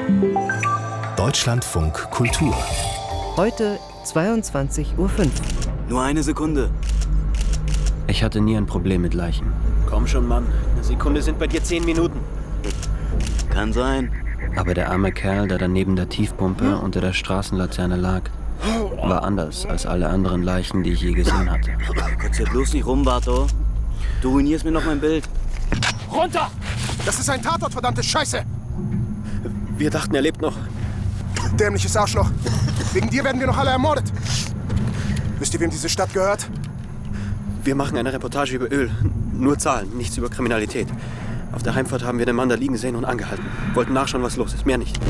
Deutschlandfunk Kultur. Heute 22:05 Uhr. Nur eine Sekunde. Ich hatte nie ein Problem mit Leichen. Komm schon, Mann. Eine Sekunde sind bei dir 10 Minuten. Kann sein. Aber der arme Kerl, der da neben der Tiefpumpe unter der Straßenlaterne lag, war anders als alle anderen Leichen, die ich je gesehen hatte. Gott sei bloß nicht rum, Barto. Du ruinierst mir noch mein Bild. Runter! Das ist ein Tatort, verdammte Scheiße! Wir dachten, er lebt noch. Dämliches Arschloch. Wegen dir werden wir noch alle ermordet. Wisst ihr, wem diese Stadt gehört? Wir machen eine Reportage über Öl. Nur Zahlen, nichts über Kriminalität. Auf der Heimfahrt haben wir den Mann da liegen sehen und angehalten. Wollten nachschauen, was los ist. Mehr nicht.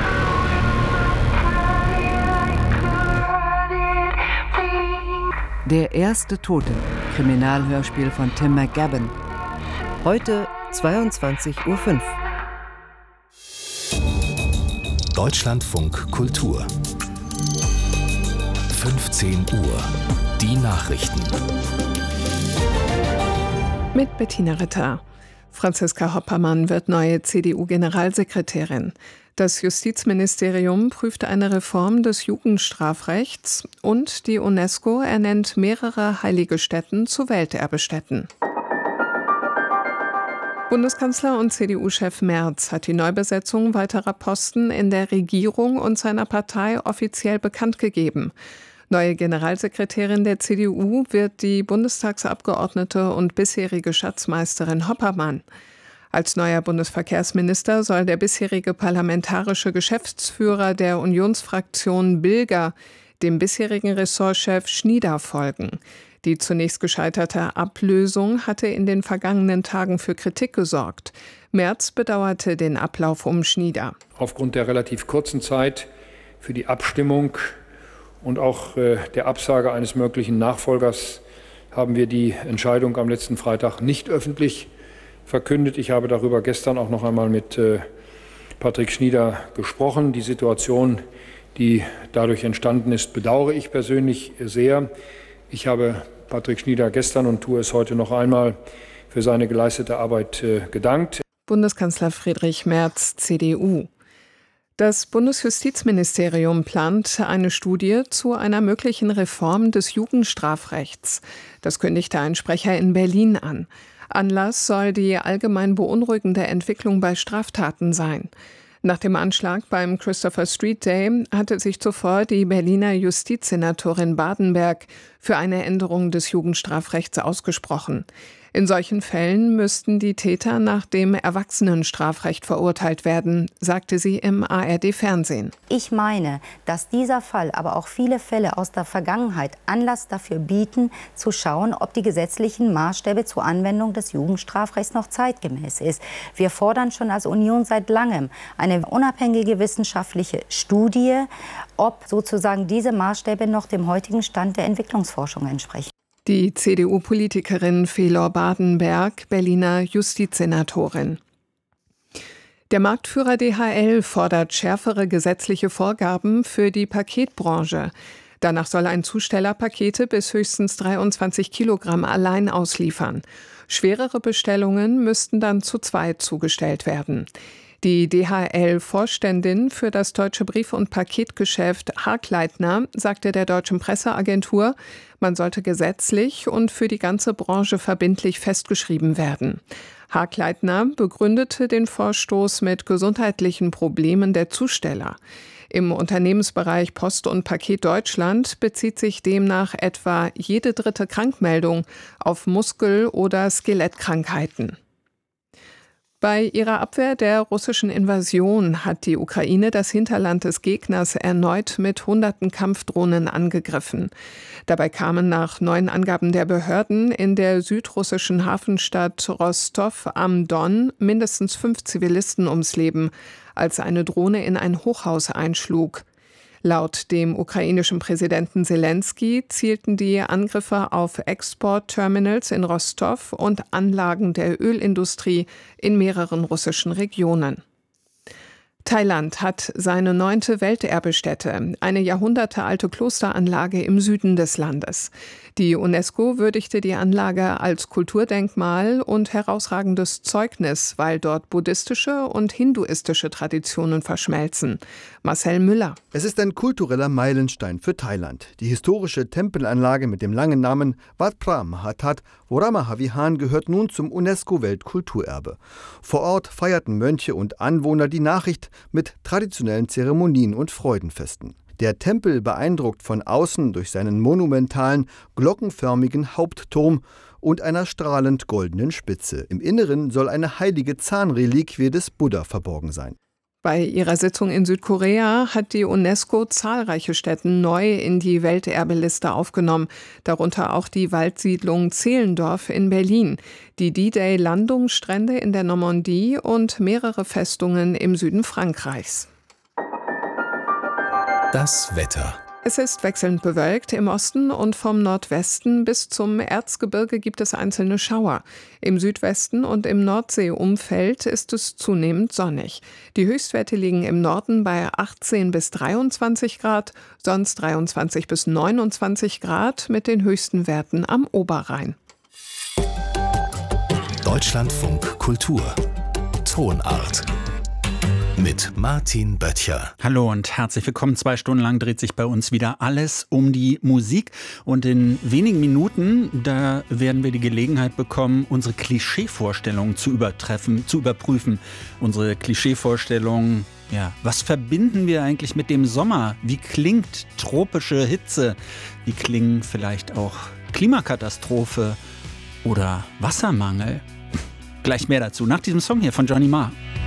Der erste Tote. Kriminalhörspiel von Tim McGavin. Heute 22:05 Uhr. Deutschlandfunk Kultur. 15 Uhr. Die Nachrichten. Mit Bettina Ritter. Franziska Hoppermann wird neue CDU-Generalsekretärin. Das Justizministerium prüft eine Reform des Jugendstrafrechts und die UNESCO ernennt mehrere heilige Stätten zu Welterbestätten. Bundeskanzler und CDU-Chef Merz hat die Neubesetzung weiterer Posten in der Regierung und seiner Partei offiziell bekannt gegeben. Neue Generalsekretärin der CDU wird die Bundestagsabgeordnete und bisherige Schatzmeisterin Hoppermann. Als neuer Bundesverkehrsminister soll der bisherige parlamentarische Geschäftsführer der Unionsfraktion Bilger dem bisherigen Ressortchef Schnieder folgen. Die zunächst gescheiterte Ablösung hatte in den vergangenen Tagen für Kritik gesorgt. Merz bedauerte den Ablauf um Schnieder. Aufgrund der relativ kurzen Zeit für die Abstimmung und auch der Absage eines möglichen Nachfolgers haben wir die Entscheidung am letzten Freitag nicht öffentlich verkündet. Ich habe darüber gestern auch noch einmal mit Patrick Schnieder gesprochen. Die Situation, die dadurch entstanden ist, bedauere ich persönlich sehr. Ich habe Patrick Schnieder gestern und tue es heute noch einmal für seine geleistete Arbeit gedankt. Bundeskanzler Friedrich Merz, CDU. Das Bundesjustizministerium plant eine Studie zu einer möglichen Reform des Jugendstrafrechts. Das kündigte ein Sprecher in Berlin an. Anlass soll die allgemein beunruhigende Entwicklung bei Straftaten sein. Nach dem Anschlag beim Christopher Street Day hatte sich zuvor die Berliner Justizsenatorin Badenberg für eine Änderung des Jugendstrafrechts ausgesprochen. In solchen Fällen müssten die Täter nach dem Erwachsenenstrafrecht verurteilt werden, sagte sie im ARD-Fernsehen. Ich meine, dass dieser Fall, aber auch viele Fälle aus der Vergangenheit Anlass dafür bieten, zu schauen, ob die gesetzlichen Maßstäbe zur Anwendung des Jugendstrafrechts noch zeitgemäß ist. Wir fordern schon als Union seit langem eine unabhängige wissenschaftliche Studie, ob sozusagen diese Maßstäbe noch dem heutigen Stand der Entwicklungsforschung entsprechen. Die CDU-Politikerin Felor Badenberg, Berliner Justizsenatorin. Der Marktführer DHL fordert schärfere gesetzliche Vorgaben für die Paketbranche. Danach soll ein Zusteller Pakete bis höchstens 23 Kilogramm allein ausliefern. Schwerere Bestellungen müssten dann zu zweit zugestellt werden. Die DHL-Vorständin für das deutsche Brief- und Paketgeschäft Harkleitner sagte der deutschen Presseagentur, man sollte gesetzlich und für die ganze Branche verbindlich festgeschrieben werden. Harkleitner begründete den Vorstoß mit gesundheitlichen Problemen der Zusteller. Im Unternehmensbereich Post und Paket Deutschland bezieht sich demnach etwa jede dritte Krankmeldung auf Muskel- oder Skelettkrankheiten. Bei ihrer Abwehr der russischen Invasion hat die Ukraine das Hinterland des Gegners erneut mit hunderten Kampfdrohnen angegriffen. Dabei kamen nach neuen Angaben der Behörden in der südrussischen Hafenstadt Rostov am Don mindestens 5 Zivilisten ums Leben, als eine Drohne in ein Hochhaus einschlug. Laut dem ukrainischen Präsidenten Selensky zielten die Angriffe auf Exportterminals in Rostov und Anlagen der Ölindustrie in mehreren russischen Regionen. Thailand hat seine 9. Welterbestätte, eine jahrhundertealte Klosteranlage im Süden des Landes. Die UNESCO würdigte die Anlage als Kulturdenkmal und herausragendes Zeugnis, weil dort buddhistische und hinduistische Traditionen verschmelzen. Marcel Müller. Es ist ein kultureller Meilenstein für Thailand. Die historische Tempelanlage mit dem langen Namen Wat Phra Mahathat Voramahavihan gehört nun zum UNESCO-Weltkulturerbe. Vor Ort feierten Mönche und Anwohner die Nachricht mit traditionellen Zeremonien und Freudenfesten. Der Tempel beeindruckt von außen durch seinen monumentalen, glockenförmigen Hauptturm und einer strahlend goldenen Spitze. Im Inneren soll eine heilige Zahnreliquie des Buddha verborgen sein. Bei ihrer Sitzung in Südkorea hat die UNESCO zahlreiche Stätten neu in die Welterbeliste aufgenommen, darunter auch die Waldsiedlung Zehlendorf in Berlin, die D-Day-Landungsstrände in der Normandie und mehrere Festungen im Süden Frankreichs. Das Wetter. Es ist wechselnd bewölkt im Osten und vom Nordwesten bis zum Erzgebirge gibt es einzelne Schauer. Im Südwesten und im Nordseeumfeld ist es zunehmend sonnig. Die Höchstwerte liegen im Norden bei 18 bis 23 Grad, sonst 23 bis 29 Grad mit den höchsten Werten am Oberrhein. Deutschlandfunk Kultur. Tonart. Mit Martin Böttcher. Hallo und herzlich willkommen. 2 Stunden lang dreht sich bei uns wieder alles um die Musik. Und in wenigen Minuten, da werden wir die Gelegenheit bekommen, unsere Klischeevorstellungen zu überprüfen. Unsere Klischeevorstellungen, ja, was verbinden wir eigentlich mit dem Sommer? Wie klingt tropische Hitze? Wie klingen vielleicht auch Klimakatastrophe oder Wassermangel? Gleich mehr dazu nach diesem Song hier von Johnny Marr.